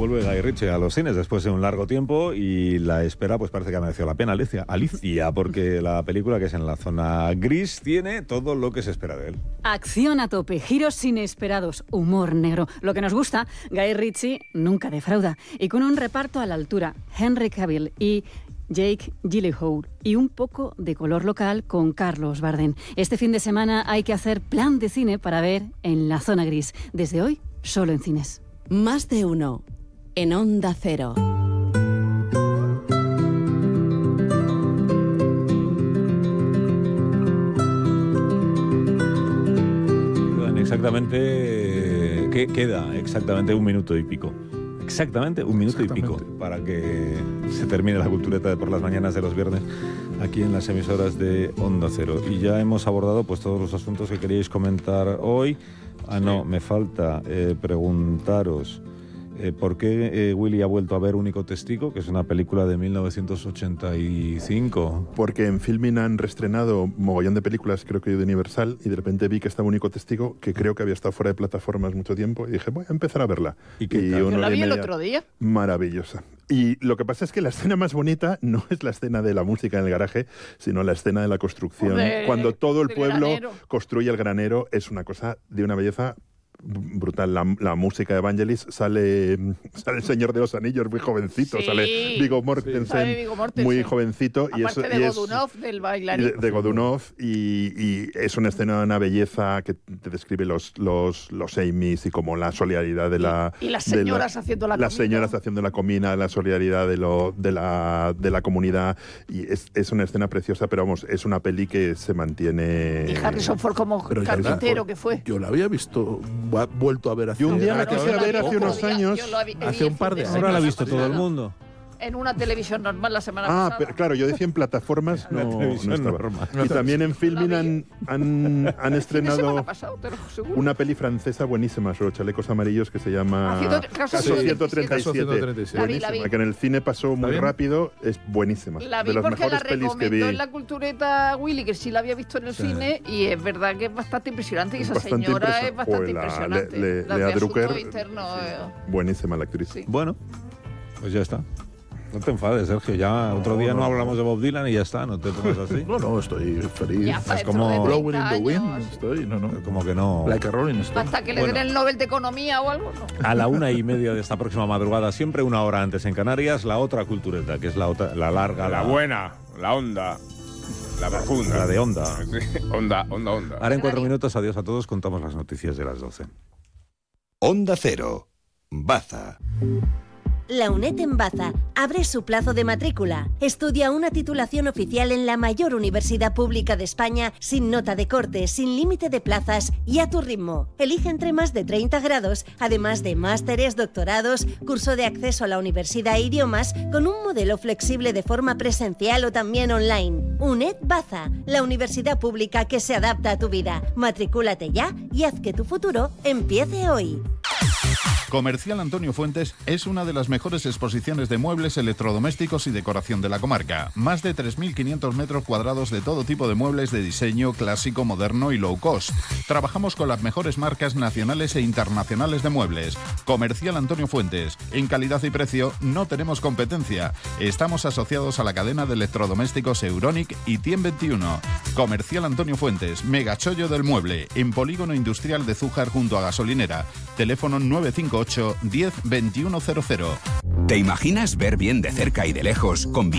vuelve Guy Ritchie a los cines después de un largo tiempo y la espera pues parece que ha merecido la pena, Alicia, porque la película, que es en la zona gris, tiene todo lo que se espera de él. Acción a tope, giros inesperados, humor negro. Lo que nos gusta, Guy Ritchie nunca defrauda. Y con un reparto a la altura, Henry Cavill y Jake Gyllenhaal, y un poco de color local con Carlos Bardem. Este fin de semana hay que hacer plan de cine para ver en la zona gris. Desde hoy, solo en cines. Más de uno, en Onda Cero. Exactamente, queda exactamente un minuto y pico. Exactamente un minuto y pico para que se termine la cultureta de por las mañanas de los viernes aquí en las emisoras de Onda Cero. Y ya hemos abordado pues todos los asuntos que queríais comentar hoy. Me falta preguntaros por qué Willy ha vuelto a ver Único Testigo, que es una película de 1985. Porque en Filmin han reestrenado mogollón de películas, creo que de Universal, y de repente vi que estaba Único Testigo, que creo que había estado fuera de plataformas mucho tiempo, y dije, voy a empezar a verla. ¿Y qué tal? Yo la vi el otro día. Maravillosa. Y lo que pasa es que la escena más bonita no es la escena de la música en el garaje, sino la escena de la construcción. Cuando todo el pueblo construye el granero, es una cosa de una belleza brutal. La música de Vangelis, sale el Señor de los Anillos muy jovencito, sale Viggo Mortensen muy jovencito. Aparte de Godunov, del bailarín. De Godunov, y es una escena de una belleza que te describe los Amy's y como la solidaridad de la... Y las señoras haciendo la comida. Las señoras haciendo la comida, la solidaridad de la comunidad, y es una escena preciosa, pero vamos, es una peli que se mantiene... Y Harrison Ford como carpintero que fue. Yo la había visto... vuelto a ver hace... Yo un día la quise ver hace unos años. Hace un par de años. Ahora la ha visto todo el mundo. En una televisión normal la semana pasada. Pero claro, yo decía en plataformas, no estaba. Y también en Filmin han estrenado una peli francesa buenísima sobre chalecos amarillos que se llama Caso 137. Buenísima, que en el cine pasó muy rápido, es buenísima. La vi porque la recomendó en la cultureta Willy, que sí la había visto en el cine, y es verdad que es bastante impresionante, y esa señora es bastante impresionante. Lea Drucker, buenísima la actriz. Sí. Bueno, pues ya está. No te enfades, Sergio, ya otro día no hablamos de Bob Dylan y ya está, no te pongas así. No, estoy feliz. Es como Blowing in the Wind, estoy, como que no. Like a Rolling Stone. Hasta que le den el Nobel de Economía o algo, ¿no? A la 1:30 de esta próxima madrugada, siempre una hora antes en Canarias, la otra cultureta, que es la larga, la buena, la onda, la profunda. La de onda. Sí. Onda. Ahora en 4 minutos, adiós a todos, contamos las noticias de las 12. Onda Cero, Baza. La UNED en Baza abre su plazo de matrícula. Estudia una titulación oficial en la mayor universidad pública de España, sin nota de corte, sin límite de plazas y a tu ritmo. Elige entre más de 30 grados, además de másteres, doctorados, curso de acceso a la universidad e idiomas, con un modelo flexible de forma presencial o también online. UNED Baza, la universidad pública que se adapta a tu vida. Matricúlate ya y haz que tu futuro empiece hoy. Comercial Antonio Fuentes es una de las mejores exposiciones de muebles, electrodomésticos y decoración de la comarca. Más de 3.500 metros cuadrados de todo tipo de muebles de diseño clásico, moderno y low cost. Trabajamos con las mejores marcas nacionales e internacionales de muebles. Comercial Antonio Fuentes. En calidad y precio no tenemos competencia. Estamos asociados a la cadena de electrodomésticos Euronic y Tiem 21. Comercial Antonio Fuentes, megachollo del mueble, en Polígono Industrial de Zújar junto a Gasolinera. Teléfono 958 10 2100. ¿Te imaginas ver bien de cerca y de lejos con